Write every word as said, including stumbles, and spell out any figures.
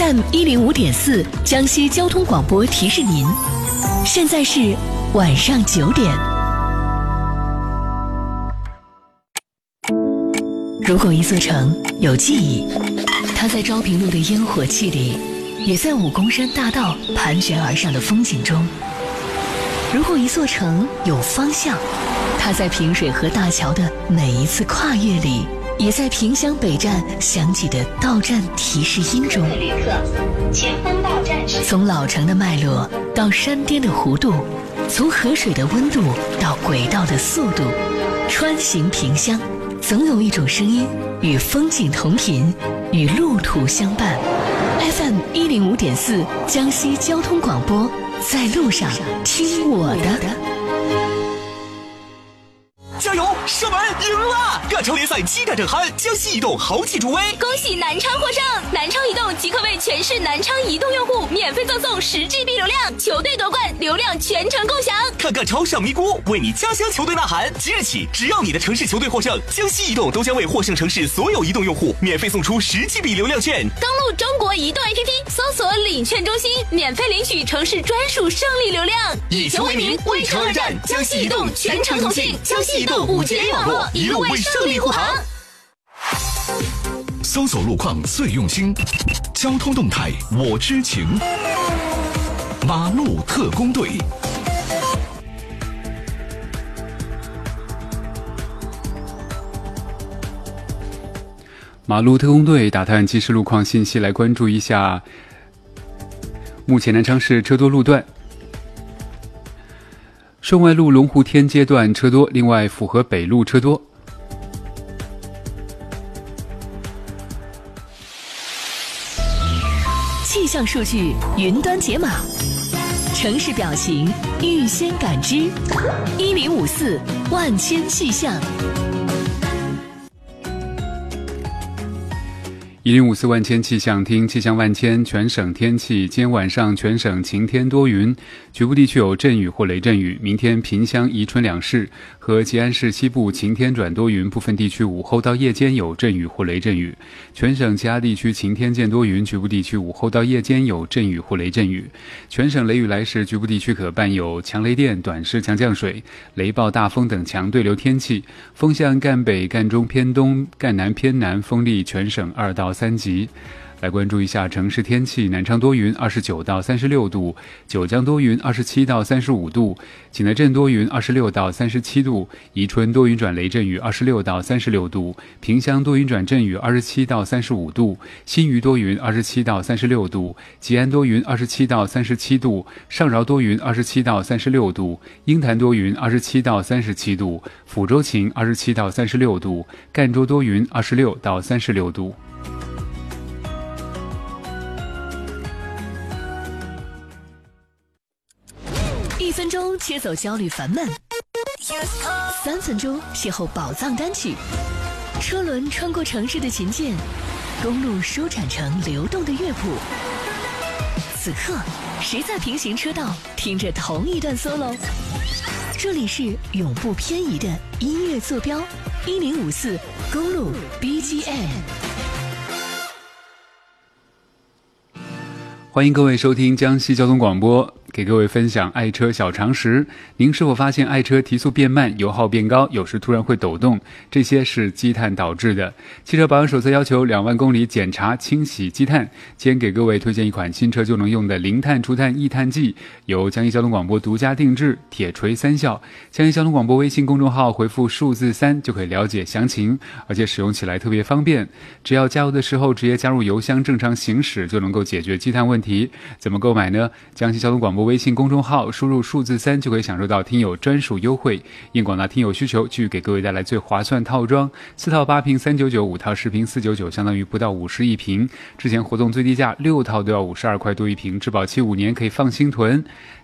M 一零五点四江西交通广播提示您，现在是晚上九点。如果一座城有记忆，它在昭平路的烟火气里，也在武功山大道盘旋而上的风景中。如果一座城有方向，它在平水河大桥的每一次跨越里，也在萍乡北站响起的到站提示音中。 旅客，前方到站是。 从老城的脉络到山巅的弧度，从河水的温度到轨道的速度，穿行萍乡，总有一种声音与风景同频，与路途相伴。F M 一零五点四江西交通广播，在路上听我的。 加油！射门赢了！亚超联赛七战正酣，江西移动豪气助威， 恭喜南昌获胜！南昌移动即刻为全市南昌移动用户免费赠送十 G B 流量，球队夺冠，流量全程共享。 看看超上咪咕，为你家乡球队呐喊！即日起，只要你的城市球队获胜，江西移动都将为获胜城市所有移动用户免费送出十 G B 流量券。 登录中国移动 A P P， 搜索领券中心，免费领取城市专属胜利流量。 以球为名，为城而战，江西移动全程通信，江西移动五 G 网络，一路为胜利护航。 搜索路况最用心，交通动态我知情。马路特工队。 马路特工队打探即时路况信息，来关注一下目前南昌市车多路段。顺外路龙湖天街段车多，另外府河北路车多。 气象数据云端解码，城市表情预先感知，一零五四万千气象。 一零五四万千气象厅，气象万千，全省天气。今天晚上全省晴天多云，局部地区有阵雨或雷阵雨。明天萍乡、宜春两市和吉安市西部晴天转多云，部分地区午后到夜间有阵雨或雷阵雨。全省其他地区晴天见多云，局部地区午后到夜间有阵雨或雷阵雨。全省雷雨来时，局部地区可伴有强雷电、短时强降水、雷暴、大风等强对流天气。风向赣北、赣中偏东、赣南偏南，风力全省二到三级。来关注一下城市天气，南昌多云，二十九到三十六度；九江多云，二十七到三十五度；景德镇多云，二十六到三十七度；宜春多云转雷阵雨，二十六到三十六度；萍乡多云转阵雨，二十七到三十五度；新余多云，二十七到三十六度；吉安多云，二十七到三十七度；上饶多云，二十七到三十六度；鹰潭多云，二十七到三十七度；抚州晴，二十七到三十六度；赣州多云，二十六到三十六度。 一分钟切走焦虑烦闷，三分钟邂逅宝藏单曲。车轮穿过城市的琴键，公路舒展成流动的乐谱。此刻，谁在平行车道听着同一段 solo？ 这里是永不偏移的音乐坐标，一零五四公路 B G M。 欢迎各位收听江西交通广播，给各位分享爱车小常识。您是否发现爱车提速变慢、油耗变高，有时突然会抖动？这些是积碳导致的。汽车保养手册要求两万公里检查清洗积碳。今天给各位推荐一款新车就能用的零碳除碳抑碳剂，由江西交通广播独家定制，铁锤三效。江西交通广播微信公众号回复数字三就可以了解详情，而且使用起来特别方便。只要加油的时候直接加入油箱，正常行驶就能够解决积碳问题。怎么购买呢？江西交通广播微信公众号输入数字三就可以享受到听友专属优惠。应广大听友需求，继续给各位带来最划算套装，四套八瓶三九九，五套十瓶四九九，相当于不到五十一瓶。之前活动最低价六套都要五十二块多一瓶，质保期五年，可以放心囤。